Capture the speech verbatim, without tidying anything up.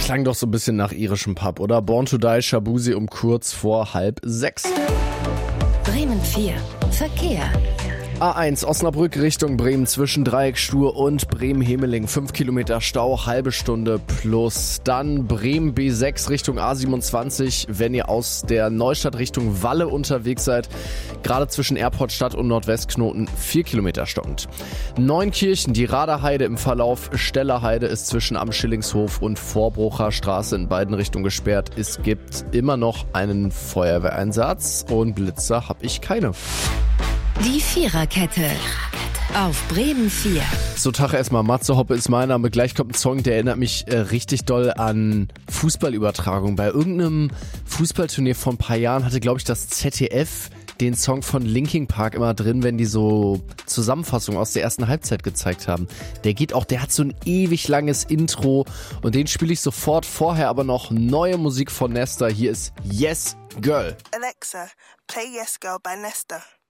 Klang doch so ein bisschen nach irischem Pub, oder? Born to Die, Shabuzi um kurz vor halb sechs. Bremen vier. Verkehr. A eins Osnabrück Richtung Bremen zwischen Dreieckstuhl und Bremen-Hemeling. fünf Kilometer Stau, halbe Stunde plus. Dann Bremen B sechs Richtung A siebenundzwanzig, wenn ihr aus der Neustadt Richtung Walle unterwegs seid. Gerade zwischen Airport Stadt und Nordwestknoten vier Kilometer stockend. Neunkirchen, die Raderheide im Verlauf Stellerheide ist zwischen Am Schillingshof und Vorbrucher Straße in beiden Richtungen gesperrt. Es gibt immer noch einen Feuerwehreinsatz und Blitzer habe ich keine. Die Viererkette. Auf Bremen vier. So, Tag erstmal. Matze Hoppe ist mein Name. Gleich kommt ein Song, der erinnert mich äh, richtig doll an Fußballübertragung. Bei irgendeinem Fußballturnier vor ein paar Jahren hatte, glaube ich, das Z D F den Song von Linkin Park immer drin, wenn die so Zusammenfassungen aus der ersten Halbzeit gezeigt haben. Der geht auch, der hat so ein ewig langes Intro und den spiele ich sofort. Vorher aber noch neue Musik von Nesta. Hier ist Yes Girl. Alexa, play Yes Girl by Nesta.